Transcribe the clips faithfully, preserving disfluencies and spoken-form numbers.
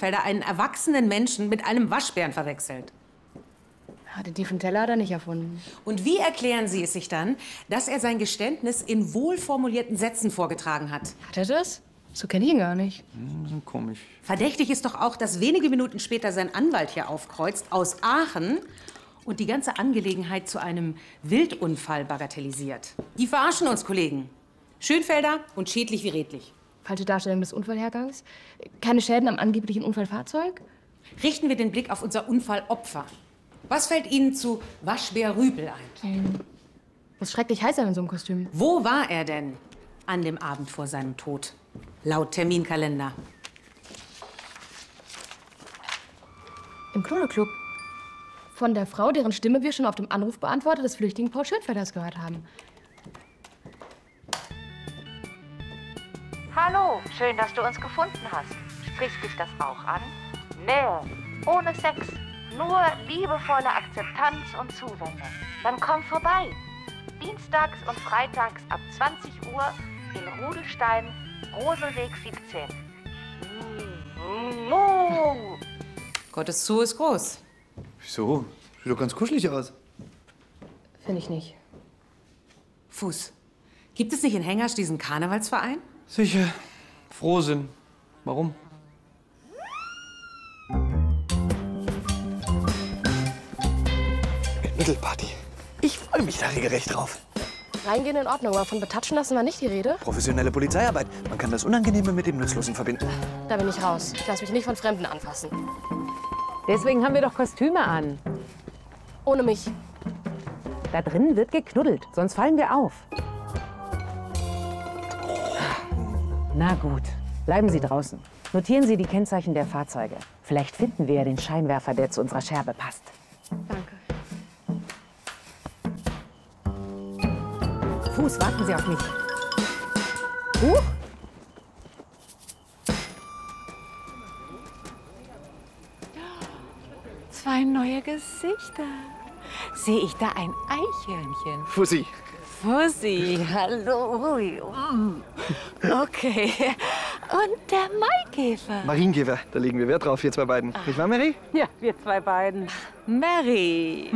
Schönfelder einen erwachsenen Menschen mit einem Waschbären verwechselt. Den tiefen Teller hat er nicht erfunden. Und wie erklären Sie es sich dann, dass er sein Geständnis in wohlformulierten Sätzen vorgetragen hat? Hat er das? So kenne ich ihn gar nicht. Hm, komisch. Verdächtig ist doch auch, dass wenige Minuten später sein Anwalt hier aufkreuzt, aus Aachen, und die ganze Angelegenheit zu einem Wildunfall bagatellisiert. Die verarschen uns, Kollegen. Schönfelder und schädlich wie redlich. Falsche Darstellung des Unfallhergangs? Keine Schäden am angeblichen Unfallfahrzeug? Richten wir den Blick auf unser Unfallopfer. Was fällt Ihnen zu Waschbär Rüpel ein? Ähm, muss schrecklich heiß sein in so einem Kostüm. Wo war er denn an dem Abend vor seinem Tod? Laut Terminkalender. Im Knuddelclub. Von der Frau, deren Stimme wir schon auf dem Anrufbeantworter des flüchtigen Paul Schönfelders gehört haben. Hallo, schön, dass du uns gefunden hast. Spricht dich das auch an? Nähe, ohne Sex, nur liebevolle Akzeptanz und Zuwendung. Dann komm vorbei. Dienstags und freitags ab zwanzig Uhr in Rudelstein, Roselweg siebzehn. Oh. Gottes Zoo ist groß. Wieso? Sieht doch ganz kuschelig aus. Finde ich nicht. Fuß. Gibt es nicht in Hengersch diesen Karnevalsverein? Sicher. Frohsinn. Warum? Mittelparty. Ich freue mich da regelrecht drauf. Reingehen in Ordnung, aber von betatschen lassen war nicht die Rede. Professionelle Polizeiarbeit. Man kann das Unangenehme mit dem Nutzlosen verbinden. Da bin ich raus. Ich lasse mich nicht von Fremden anfassen. Deswegen haben wir doch Kostüme an. Ohne mich. Da drinnen wird geknuddelt, sonst fallen wir auf. Na gut, bleiben Sie draußen. Notieren Sie die Kennzeichen der Fahrzeuge. Vielleicht finden wir ja den Scheinwerfer, der zu unserer Scherbe passt. Danke. Fuß, warten Sie auf mich. Huch! Zwei neue Gesichter. Sehe ich da ein Eichhörnchen? Fussi. Fussi, hallo. Okay. Und der Maikäfer. Marienkäfer. Da legen wir Wert drauf, wir zwei beiden. Nicht wahr, Mary? Ja, wir zwei beiden. Mary.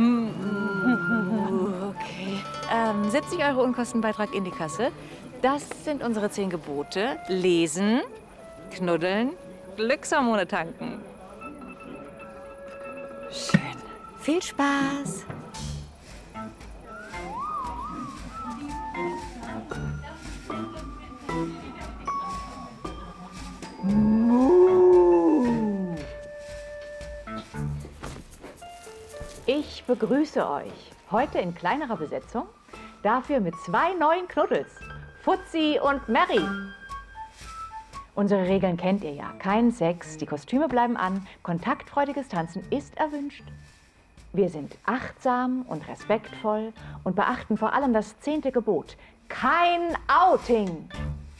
Okay. Ähm, siebzig Euro Unkostenbeitrag in die Kasse. Das sind unsere zehn Gebote. Lesen, knuddeln, Glückshormone tanken. Schön. Viel Spaß. Ich begrüße euch heute in kleinerer Besetzung, dafür mit zwei neuen Knuddels, Fuzzi und Mary. Unsere Regeln kennt ihr ja. Kein Sex, die Kostüme bleiben an, kontaktfreudiges Tanzen ist erwünscht. Wir sind achtsam und respektvoll und beachten vor allem das zehnte Gebot. Kein Outing!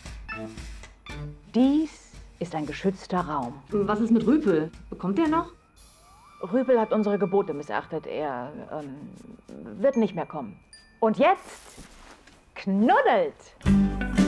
Dies ist ein geschützter Raum. Was ist mit Rüpel? Bekommt der noch? Rüpel hat unsere Gebote missachtet. Er ähm, wird nicht mehr kommen. Und jetzt knuddelt!